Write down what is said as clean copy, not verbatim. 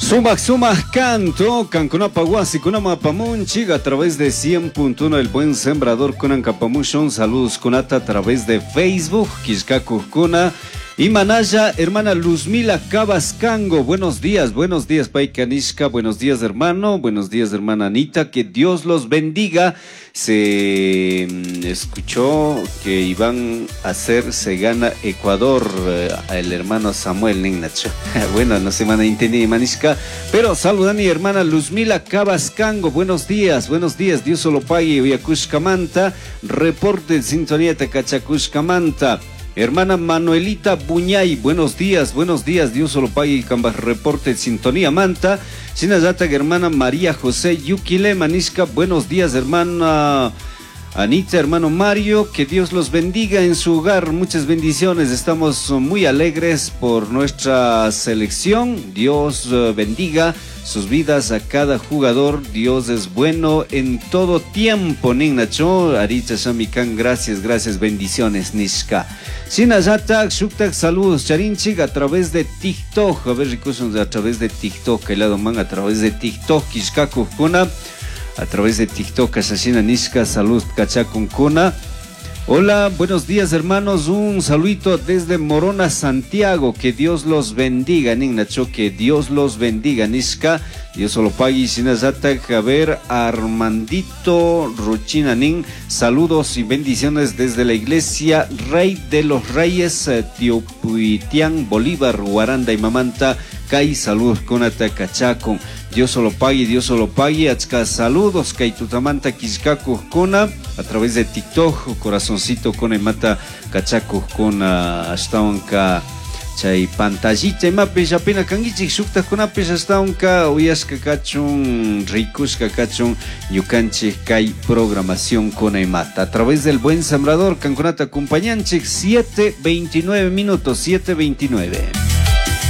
Sumac canto, Cancunapaguasi, Kunamapamunchig a través de 100.1 El Buen Sembrador, Kunancapamushon, saludos Kunata a través de Facebook, Quiscacu Kuna. Y Manaya, hermana Luzmila Cabascango, buenos días, Pai Canishka, buenos días hermano, buenos días hermana Anita, que Dios los bendiga. Se escuchó que iban a hacer, se gana Ecuador, el hermano Samuel Nignacho. Bueno, no se van a entender Manishka, pero saludan a mi hermana Luzmila Cabascango, buenos días, Dios solo pague, Villacushcamanta, reporte de sintonía de Cachacushcamanta. Hermana Manuelita Buñay, buenos días, Dios solo pague, Cambas reporte de sintonía Manta. Sinayata, hermana María José Yuquile Manishka, buenos días, hermana Anita, hermano Mario, que Dios los bendiga en su hogar, muchas bendiciones, estamos muy alegres por nuestra selección, Dios bendiga sus vidas a cada jugador, Dios es bueno en todo tiempo, Nignacho, Aricha Shamikan, gracias, bendiciones, Nishka. Sinayata, Shuktak, saludos, Charinchik, a través de TikTok, a ver, recursos a través de TikTok, el lado man, a través de TikTok, Kishkaku Kuna, a través de TikTok, Asasina Nishka, salud, Kachakun Kuna. Hola, buenos días hermanos, un saludito desde Morona, Santiago, que Dios los bendiga, Nignacho, que Dios los bendiga, Nishka, Dios solo pague, Sinazata, Javier, Armandito, Ruchina, Nin, saludos y bendiciones desde la iglesia Rey de los Reyes, Tiopuitián, Bolívar, Guaranda y Mamanta, Kai, saludos con Atacachacon, Dios solo pague, Achka, saludos, Kai Tutamanta, Kishkaku, Kona, a través de TikTok, corazoncito con el mata, Cachaku, Kona, hasta unka, Chay pantallita, mape, apena kangichik, sukta con apes, hasta unka, uyasca cachun, ricusca cachun, yucanche, Kai, programación con el mata, a través del Buen Sembrador, Cancunata, acompañanchik, 7:29 minutos, 7:29.